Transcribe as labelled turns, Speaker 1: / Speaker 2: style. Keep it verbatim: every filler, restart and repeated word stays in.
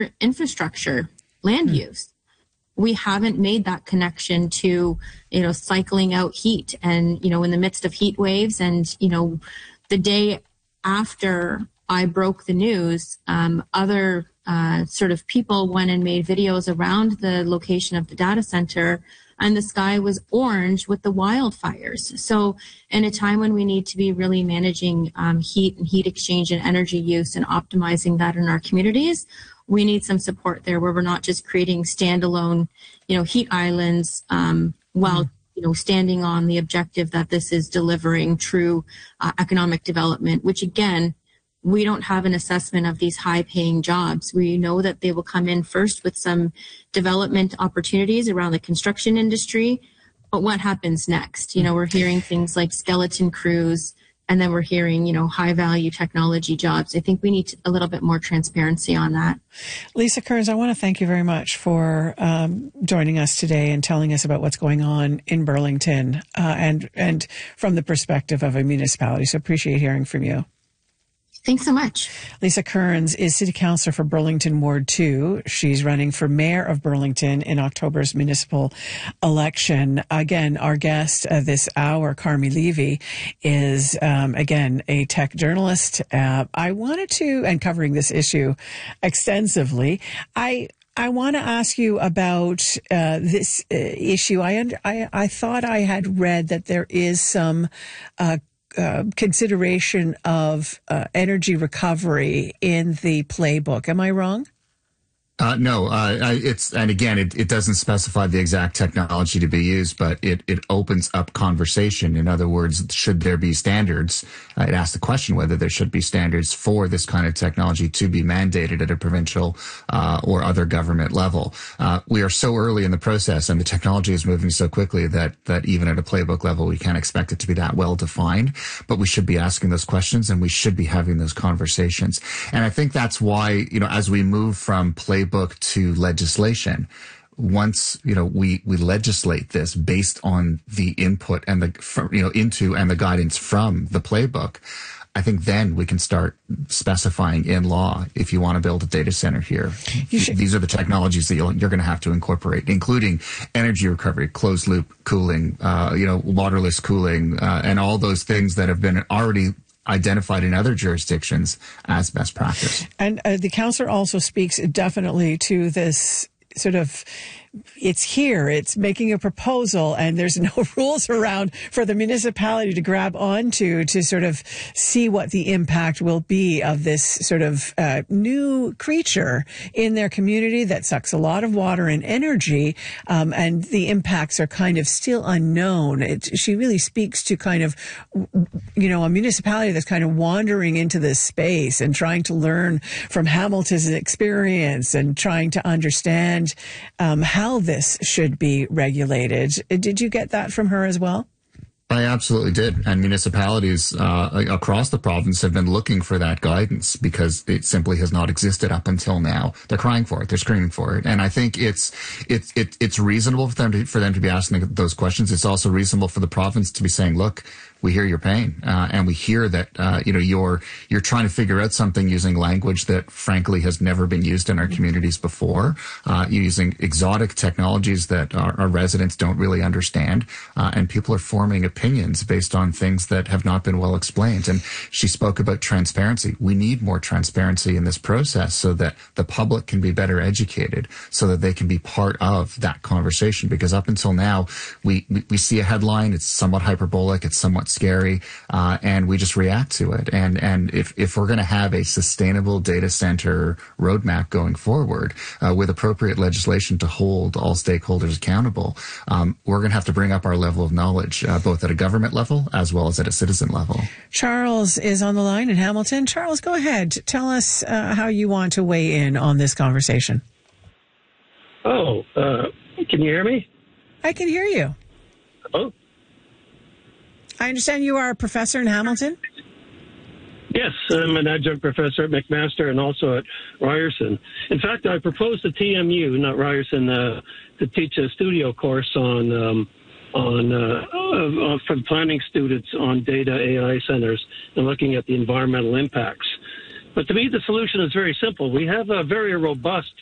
Speaker 1: infrastructure, land mm. use. We haven't made that connection to, you know, cycling out heat and, you know, in the midst of heat waves. And, you know, the day after I broke the news, um, other uh, sort of people went and made videos around the location of the data center, and the sky was orange with the wildfires. So in a time when we need to be really managing um, heat and heat exchange and energy use and optimizing that in our communities, we need some support there where we're not just creating standalone, you know, heat islands um, while, mm-hmm. you know, standing on the objective that this is delivering true uh, economic development, which again, we don't have an assessment of these high-paying jobs. We know that they will come in first with some development opportunities around the construction industry, but what happens next? You know, we're hearing things like skeleton crews, and then we're hearing, you know, high-value technology jobs. I think we need a little bit more transparency on that.
Speaker 2: Lisa Kearns, I want to thank you very much for um, joining us today and telling us about what's going on in Burlington uh, and and from the perspective of a municipality. So appreciate hearing from you.
Speaker 1: Thanks so much.
Speaker 2: Lisa Kearns is City Councillor for Burlington Ward two. She's running for Mayor of Burlington in October's municipal election. Again, our guest uh, this hour, Carmi Levy, is, um, again, a tech journalist. Uh, I wanted to, and covering this issue extensively, I I want to ask you about uh, this uh, issue. I, under, I I thought I had read that there is some uh Uh, consideration of uh, energy recovery in the playbook. Am I wrong?
Speaker 3: Uh, no, uh, it's, and again, it, it doesn't specify the exact technology to be used, but it, it opens up conversation. In other words, should there be standards? Uh, it asks the question whether there should be standards for this kind of technology to be mandated at a provincial uh, or other government level. Uh, we are so early in the process, and the technology is moving so quickly that that even at a playbook level, we can't expect it to be that well defined. But we should be asking those questions, and we should be having those conversations. And I think that's why, you know, as we move from playbook book to legislation, once, you know, we, we legislate this based on the input and the, you know, into and the guidance from the playbook, I think then we can start specifying in law, if you want to build a data center here, these are the technologies that you'll, you're going to have to incorporate, including energy recovery, closed loop cooling, uh, you know, waterless cooling, uh, and all those things that have been already identified in other jurisdictions as best practice.
Speaker 2: And uh, the councillor also speaks definitely to this sort of, it's here, it's making a proposal, and there's no rules around for the municipality to grab onto to sort of see what the impact will be of this sort of uh, new creature in their community that sucks a lot of water and energy, um, and the impacts are kind of still unknown. It, she really speaks to kind of, you know, a municipality that's kind of wandering into this space and trying to learn from Hamilton's experience and trying to understand um, how how this should be regulated. Did you get that from her as well?
Speaker 3: I absolutely did. And municipalities uh, across the province have been looking for that guidance because it simply has not existed up until now. They're crying for it. They're screaming for it. And I think it's it's it, it's reasonable for them to, for them to be asking those questions. It's also reasonable for the province to be saying, look, we hear your pain, uh, and we hear that uh, you know you're you're trying to figure out something using language that frankly has never been used in our communities before, uh, using exotic technologies that our, our residents don't really understand, uh, and people are forming opinions based on things that have not been well explained. And she spoke about transparency. We need more transparency in this process so that the public can be better educated, so that they can be part of that conversation. Because up until now, we we, we see a headline, it's somewhat hyperbolic, it's somewhat scary, uh, and we just react to it. And and if, if we're going to have a sustainable data center roadmap going forward uh, with appropriate legislation to hold all stakeholders accountable, um, we're going to have to bring up our level of knowledge, uh, both at a government level as well as at a citizen level.
Speaker 2: Charles is on the line in Hamilton. Charles, go ahead. Tell us uh, how you want to weigh in on this conversation.
Speaker 4: Oh, uh, can you hear me?
Speaker 2: I can hear you.
Speaker 4: Oh.
Speaker 2: I understand you are a professor in Hamilton?
Speaker 4: Yes, I'm an adjunct professor at McMaster and also at Ryerson. In fact, I proposed to T M U, not Ryerson, uh, to teach a studio course on um, on uh, uh, for planning students on data A I centers and looking at the environmental impacts. But to me, the solution is very simple. We have a very robust